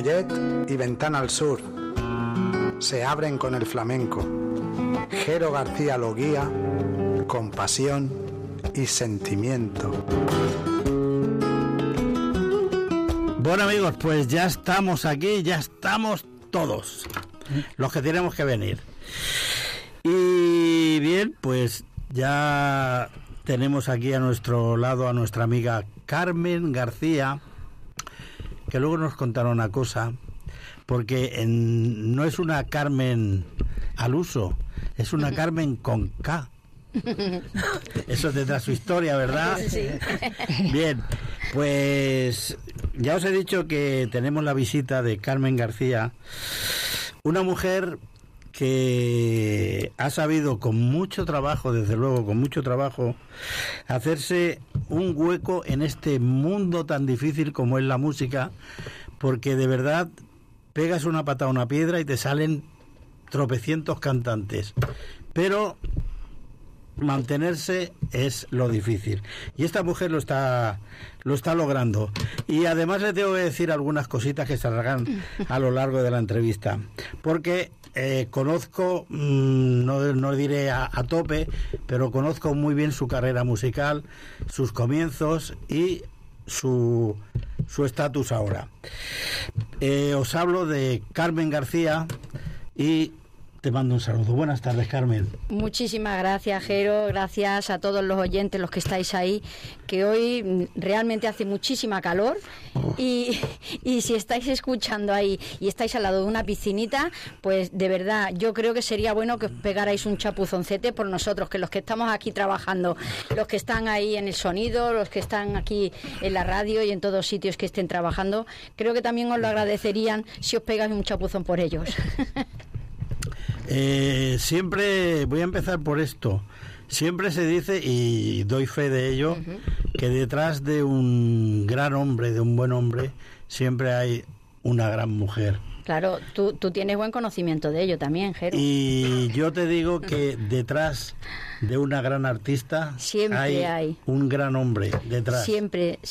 Ripollet y Ventana al Sur se abren con el flamenco. Jero García lo guía con pasión y sentimiento. Bueno, amigos, pues ya estamos aquí, ya estamos todos los que tenemos que venir. Y bien, pues ya tenemos aquí a nuestro lado a nuestra amiga Carmen García, que luego nos contará una cosa, porque no es una Carmen al uso, es una Carmen con K. Eso tendrá su historia, ¿verdad? Sí. Bien, pues ya os he dicho que tenemos la visita de Carmen García, una mujer que ha sabido con mucho trabajo, desde luego con mucho trabajo, hacerse un hueco en este mundo tan difícil como es la música, porque de verdad pegas una patada a una piedra y te salen tropecientos cantantes, pero mantenerse es lo difícil, y esta mujer lo está logrando. Y además le tengo que decir algunas cositas que se harán a lo largo de la entrevista, porque conozco, no diré a tope, pero conozco muy bien su carrera musical, sus comienzos y su estatus ahora. Os hablo de Carmen García y te mando un saludo. Buenas tardes, Carmen. Muchísimas gracias, Jero. Gracias a todos los oyentes, los que estáis ahí, que hoy realmente hace muchísima calor. Y si estáis escuchando ahí y estáis al lado de una piscinita, pues de verdad yo creo que sería bueno que os pegarais un chapuzoncete por nosotros, que los que estamos aquí trabajando, los que están ahí en el sonido, los que están aquí en la radio y en todos sitios que estén trabajando, creo que también os lo agradecerían si os pegáis un chapuzón por ellos. Siempre voy a empezar por esto. Siempre se dice, y doy fe de ello, que detrás de un gran hombre, de un buen hombre, siempre hay una gran mujer. Claro, tú tienes buen conocimiento de ello también, Jero. Y yo te digo que detrás de una gran artista siempre hay un gran hombre detrás. Siempre.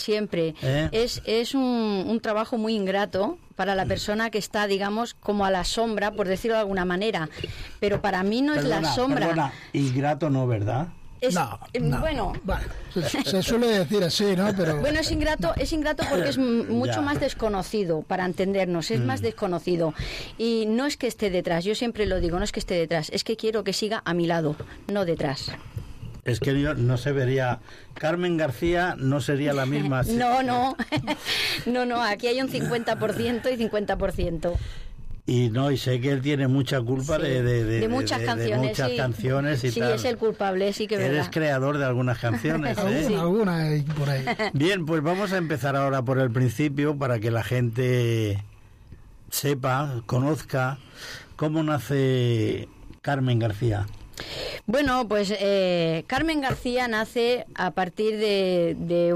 Es un trabajo muy ingrato para la persona que está, digamos, como a la sombra, por decirlo de alguna manera. Pero para mí no es la sombra. Perdona, ingrato no, ¿verdad? No. Bueno, se suele decir así, ¿no? Pero bueno, es ingrato porque es mucho más desconocido, para entendernos, es más desconocido. Y no es que esté detrás, yo siempre lo digo, no es que esté detrás, es que quiero que siga a mi lado, no detrás. Es que yo no se vería, Carmen García no sería la misma. No, aquí hay un 50% y 50%. Y sé que él tiene mucha culpa de muchas canciones. De muchas canciones y sí, tal. Sí, es el culpable, sí que es verdad. Eres creador de algunas canciones, ¿eh? Alguna hay por ahí. Bien, pues vamos a empezar ahora por el principio para que la gente sepa, conozca cómo nace Carmen García. Bueno, pues Carmen García nace a partir de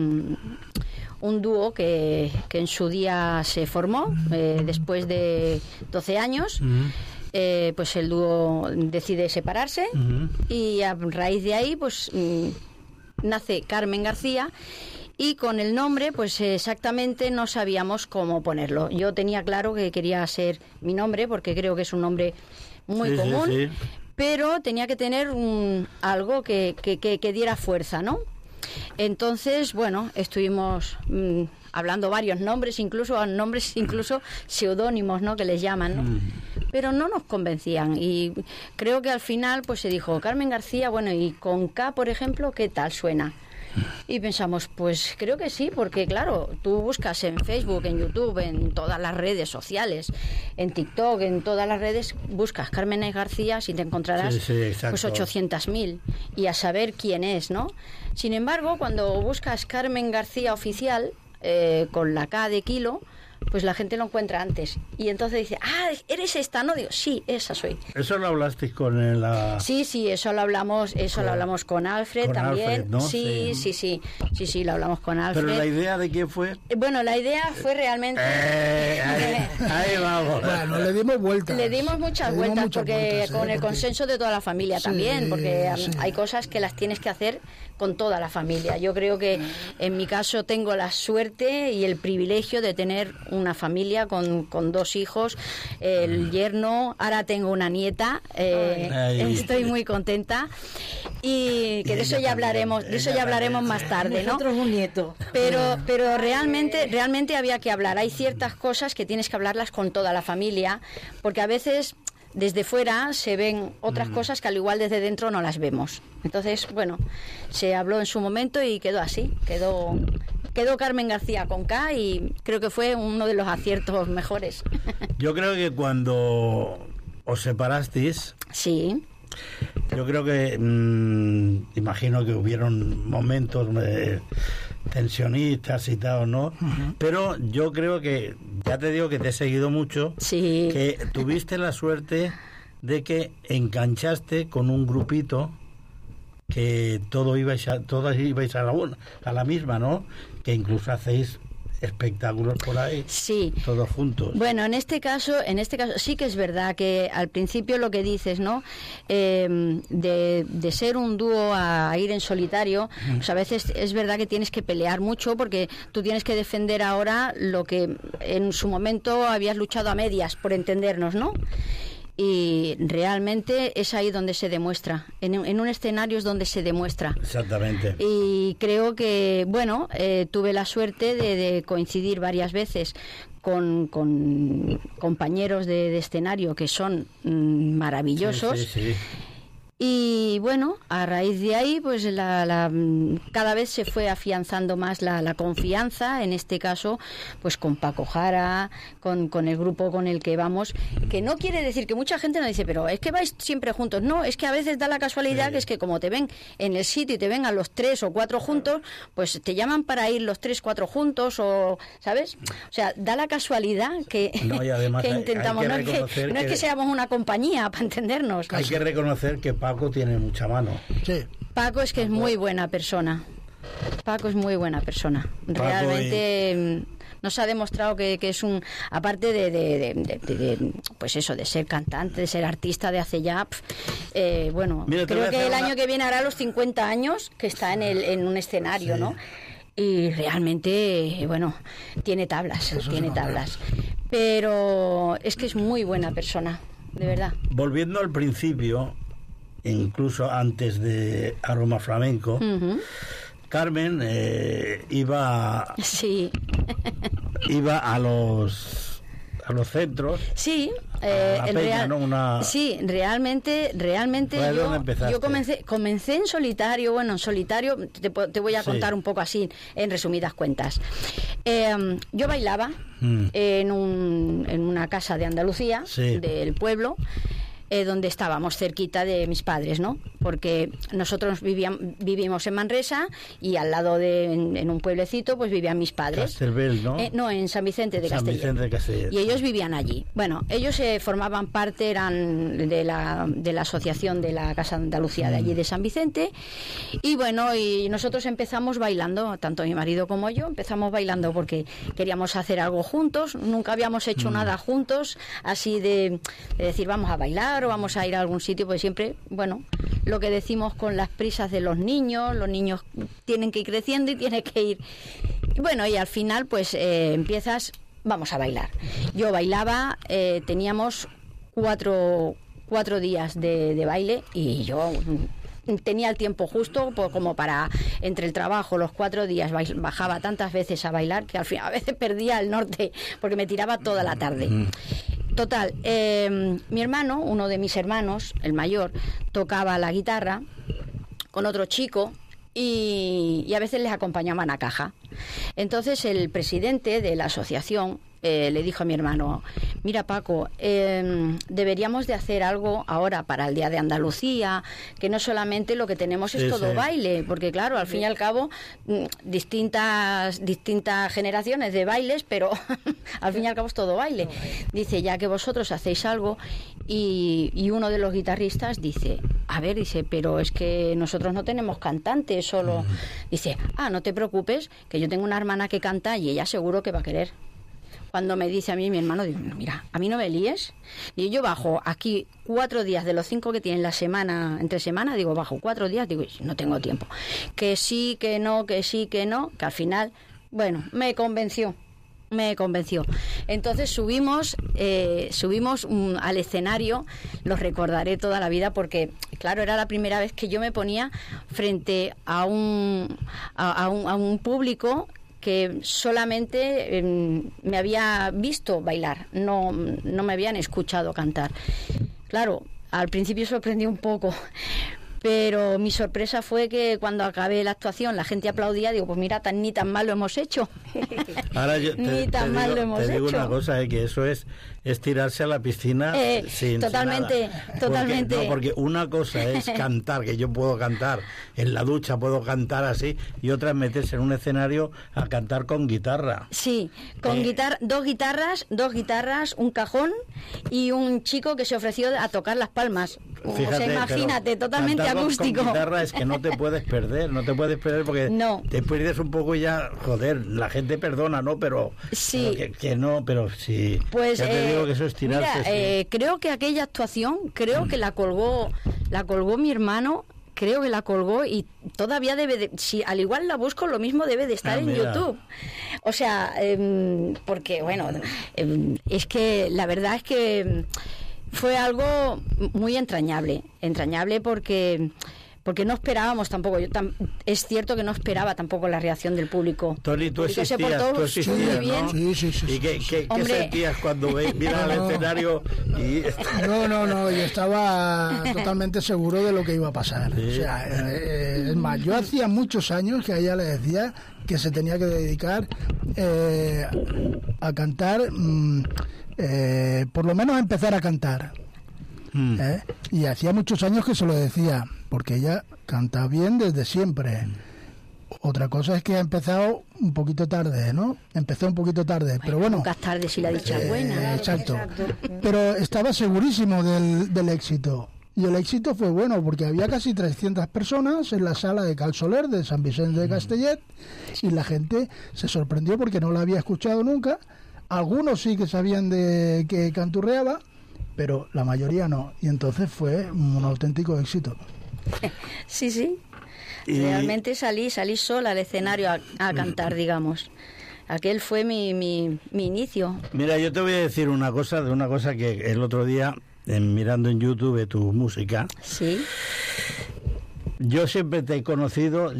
un dúo que en su día se formó después de 12 años. Pues el dúo decide separarse y a raíz de ahí pues nace Carmen García. Y con el nombre, pues exactamente no sabíamos cómo ponerlo. Yo tenía claro que quería ser mi nombre, porque creo que es un nombre muy común, sí. Pero tenía que tener algo que diera fuerza, ¿no? Entonces, bueno, estuvimos hablando varios nombres, incluso seudónimos, ¿no?, que les llaman, ¿no? Pero no nos convencían y creo que al final pues se dijo Carmen García, bueno, y con K, por ejemplo, ¿qué tal suena? Y pensamos, pues creo que sí, porque claro, tú buscas en Facebook, en YouTube, en todas las redes sociales, en TikTok, en todas las redes, buscas Carmen García y te encontrarás pues 800.000 y a saber quién es, ¿no? Sin embargo, cuando buscas Carmen García oficial, con la K de kilo, pues la gente lo encuentra antes y entonces dice, ¿eres esta? No, digo, sí, esa soy. ¿Eso lo hablasteis con él? Sí, eso lo hablamos con Alfred con también. Alfred, ¿no? Sí, lo hablamos con Alfred. ¿Pero la idea de quién fue? Bueno, la idea fue realmente... ahí vamos. Bueno, le dimos vueltas. Le dimos muchas vueltas porque con el consenso de toda la familia también, porque hay cosas que las tienes que hacer con toda la familia. Yo creo que en mi caso tengo la suerte y el privilegio de tener una familia con 2 hijos, el yerno, ahora tengo una nieta, estoy muy contenta y que de eso ya hablaremos, más tarde, ¿no? Nosotros un nieto. Pero realmente había que hablar. Hay ciertas cosas que tienes que hablarlas con toda la familia, porque a veces desde fuera se ven otras cosas que al igual desde dentro no las vemos. Entonces, bueno, se habló en su momento y quedó así, quedó Carmen García con K y creo que fue uno de los aciertos mejores. Yo creo que cuando os separasteis, sí, yo creo que imagino que hubieron momentos tensionistas y tal, ¿no? Pero yo creo que, ya te digo que te he seguido mucho, sí, que tuviste la suerte de que enganchaste con un grupito que todos ibais a la misma, ¿no? Que incluso hacéis espectáculos por ahí, sí, todos juntos. Bueno, en este caso sí que es verdad que al principio lo que dices, ¿no? De ser un dúo a ir en solitario, pues a veces es verdad que tienes que pelear mucho porque tú tienes que defender ahora lo que en su momento habías luchado a medias, por entendernos, ¿no? Y realmente es ahí donde se demuestra, en un escenario es donde se demuestra. Exactamente. Y creo que, bueno, tuve la suerte de coincidir varias veces con compañeros de escenario que son maravillosos. Sí. Y bueno, a raíz de ahí, pues cada vez se fue afianzando más la confianza, en este caso, pues con Paco Jara, con el grupo con el que vamos, que no quiere decir que mucha gente nos dice, pero es que vais siempre juntos. No, es que a veces da la casualidad que es que como te ven en el sitio y te ven a los 3 o 4 juntos, pues te llaman para ir los 3, 4 juntos, o ¿sabes? O sea, da la casualidad que, no, y además que intentamos. hay que No es que seamos una compañía, para entendernos. Hay que reconocer que Paco tiene mucha mano. Sí. Paco es que es muy buena persona. Realmente nos ha demostrado que es un, aparte de pues eso, de ser cantante, de ser artista de hace ya, bueno, mira, creo que el año que viene hará los 50 años que está en un escenario, sí, ¿no? Y realmente, bueno, tiene tablas. Pero es que es muy buena persona, de verdad. Volviendo al principio, incluso antes de Aroma Flamenco, Carmen iba a los centros. Sí, sí, realmente yo comencé en solitario. Bueno, en solitario te voy a contar un poco así, en resumidas cuentas. Yo bailaba en una casa de Andalucía, del pueblo, donde estábamos cerquita de mis padres, ¿no? Porque nosotros vivimos en Manresa y al lado en un pueblecito pues vivían mis padres. Castelbel, ¿no? No, en San Vicente de Castellet. Y ellos vivían allí. Bueno, ellos formaban parte, eran de la asociación de la Casa de Andalucía de allí de San Vicente. Y bueno, y nosotros empezamos bailando, tanto mi marido como yo, empezamos bailando porque queríamos hacer algo juntos. Nunca habíamos hecho nada juntos, así de decir vamos a bailar o vamos a ir a algún sitio, pues siempre, bueno, lo que decimos con las prisas de los niños tienen que ir creciendo y tienen que ir. Bueno, y al final pues empiezas, vamos a bailar. Yo bailaba, teníamos cuatro días de baile y yo tenía el tiempo justo como para, entre el trabajo, los 4 días, bajaba tantas veces a bailar que al final a veces perdía el norte porque me tiraba toda la tarde. Total, mi hermano, uno de mis hermanos, el mayor, tocaba la guitarra con otro chico y a veces les acompañaban a caja. Entonces el presidente de la asociación le dijo a mi hermano, mira Paco, deberíamos de hacer algo ahora para el Día de Andalucía, que no solamente lo que tenemos es todo baile, porque claro, al fin y al cabo distintas generaciones de bailes, pero al fin y al cabo es todo baile. Dice, ya que vosotros hacéis algo, y uno de los guitarristas dice, pero es que nosotros no tenemos cantantes, solo. Dice, no te preocupes, que yo tengo una hermana que canta y ella seguro que va a querer. Cuando me dice a mí mi hermano, digo, mira, a mí no me líes. Y yo bajo aquí 4 días de los 5 que tienen la semana, entre semana, digo, bajo 4 días, digo, no tengo tiempo. Que sí, que no, que sí, que no, que al final, bueno, me convenció. Me convenció. Entonces subimos al escenario, lo recordaré toda la vida porque, claro, era la primera vez que yo me ponía frente a un público que solamente me había visto bailar, no me habían escuchado cantar. Claro, al principio sorprendió un poco, pero mi sorpresa fue que cuando acabé la actuación la gente aplaudía. Digo, pues mira, ni tan mal lo hemos hecho. Ahora Ni tan mal lo hemos te digo hecho. una cosa, que eso es tirarse a la piscina sin totalmente, nada. totalmente. Porque una cosa es cantar, que yo puedo cantar en la ducha, puedo cantar así, y otra es meterse en un escenario a cantar con guitarra. Sí, con dos guitarras, un cajón y un chico que se ofreció a tocar las palmas. Fíjate, o sea, imagínate, totalmente cantar acústico. Con guitarra es que no te puedes perder porque No. te pierdes un poco y ya, joder, la gente perdona, ¿no? Pero Sí. pero que no, pero sí. Pues ya te digo que eso es tirarse. mira, sí. creo que aquella actuación, que la colgó mi hermano. Creo que la colgó y todavía debe de, si al igual la busco, lo mismo debe de estar en mira. YouTube. O sea, porque bueno, es que la verdad es que fue algo muy entrañable porque no esperábamos tampoco. Es cierto que no esperaba tampoco la reacción del público. Tony, tú El público se existías, portó muy bien. ¿no? Sí. ¿Y qué Hombre. sentías cuando miras al escenario y... No, yo estaba totalmente seguro de lo que iba a pasar. Sí. O sea, es más, yo hacía muchos años que a ella le decía que se tenía que dedicar a cantar, por lo menos a empezar a cantar. Y hacía muchos años que se lo decía, porque ella canta bien desde siempre. Otra cosa es que ha empezado un poquito tarde, ¿no? Empezó un poquito tarde, pero bueno. Nunca es tarde si la dicha es buena. Exacto. Pero estaba segurísimo del éxito. Y el éxito fue bueno, porque había casi 300 personas en la sala de Cal Soler de San Vicente de Castellet, y la gente se sorprendió porque no la había escuchado nunca. Algunos sí que sabían de que canturreaba, pero la mayoría no. Y entonces fue un auténtico éxito. Sí. Y- Realmente salí sola al escenario a cantar, digamos. Aquel fue mi inicio. Mira, yo te voy a decir una cosa que el otro día, mirando en YouTube tu música, Sí. yo siempre te he conocido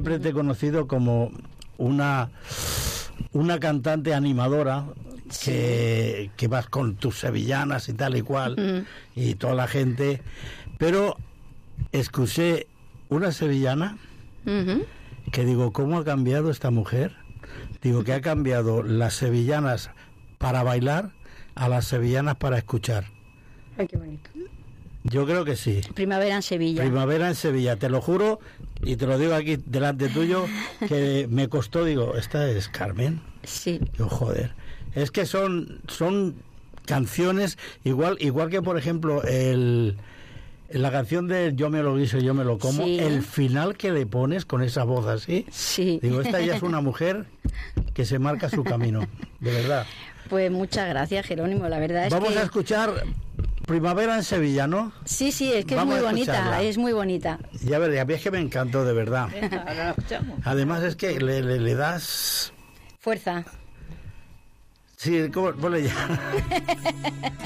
como una cantante animadora que vas con tus sevillanas y tal y cual, y toda la gente, pero escuché una sevillana Ujú. que digo, ¿cómo ha cambiado esta mujer? Digo, que ha cambiado las sevillanas para bailar a las sevillanas para escuchar. Ay, qué bonito. Yo creo que sí. Primavera en Sevilla. Primavera en Sevilla, te lo juro, y te lo digo aquí delante tuyo, que me costó, digo, ¿esta es Carmen? Sí. Yo, joder. Es que son canciones, igual que, por ejemplo, la canción de Yo me lo guiso, yo me lo como, Sí. el final que le pones con esa voz así, Sí. digo, esta ya es una mujer que se marca su camino, de verdad. Pues muchas gracias, Jerónimo. La verdad es Vamos que... a escuchar Primavera en Sevilla, ¿no? Sí, es que Vamos es a muy bonita, escucharla. es muy bonita. Ya veré, a mí es que me encantó, de verdad. Además es que le das... Fuerza. Sí, ¿cómo? Ponle ya.